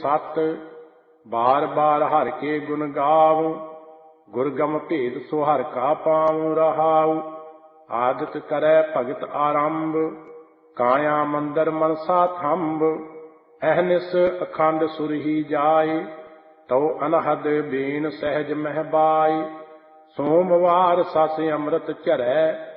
सत। बार बार हर के गुण गाव, गुरगम भेद सो हर का पाऊं रहाऊ। आदित करे भगत आरंभ, काया मंदर मनसा थंब। अहनिस अखंड सुर ही जाय, तो अनहद बेन सहज महबाई। सोमवार सस अमृत चरै,